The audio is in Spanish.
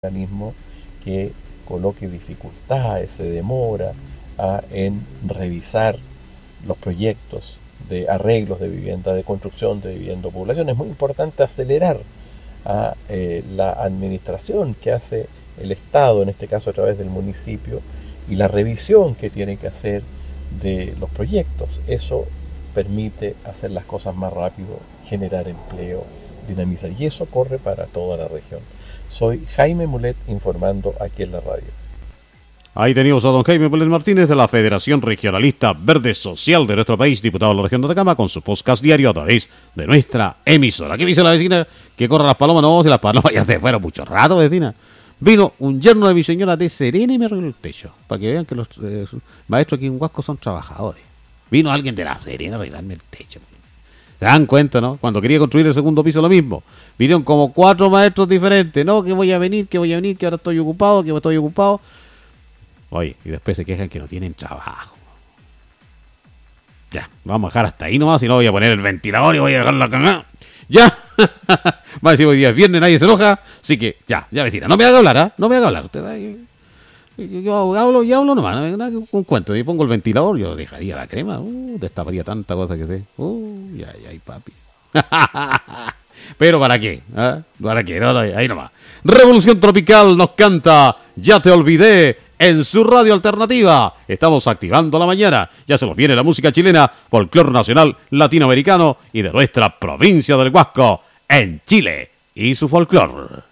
organismo que coloque dificultades, se demora en revisar los proyectos de arreglos de vivienda, de construcción de vivienda o población. Es muy importante acelerar la administración que hace el Estado, en este caso a través del municipio, y la revisión que tiene que hacer de los proyectos. Eso permite hacer las cosas más rápido, generar empleo, dinamizar, y eso corre para toda la región. Soy Jaime Mulet informando aquí en la radio. Ahí teníamos a don Jaime Mulet Martínez de la Federación Regionalista Verde Social de nuestro país, diputado de la región de Atacama, con su podcast diario a través de nuestra emisora. ¿Qué dice la vecina? Que corran las palomas. No, si las palomas ya se fueron mucho rato, vecina. Vino un yerno de mi señora de Serena y me arregló el techo. Para que vean que los maestros aquí en Huasco son trabajadores. Vino alguien de la Serena a arreglarme el techo. ¿Se dan cuenta, no? Cuando quería construir el segundo piso lo mismo. Vinieron como 4 maestros diferentes. No, que voy a venir, que ahora estoy ocupado. Oye, y después se quejan que no tienen trabajo. Ya, vamos a dejar hasta ahí nomás, si no voy a poner el ventilador y voy a dejar la cagada. Ya. Va a decir hoy día es viernes, nadie se enoja. Así que, ya vecina, no me haga hablar, ¿ah? No me haga hablar. Yo hablo nomás, no, un cuento. Y pongo el ventilador, yo dejaría la crema. Destaparía tanta cosa que sé. Ay, papi. Pero ¿para qué? ¿Para qué? No, ahí nomás. Revolución Tropical nos canta Ya te olvidé en su radio alternativa. Estamos activando la mañana. Ya se nos viene la música chilena, folclore nacional latinoamericano y de nuestra provincia del Huasco, en Chile y su folclore.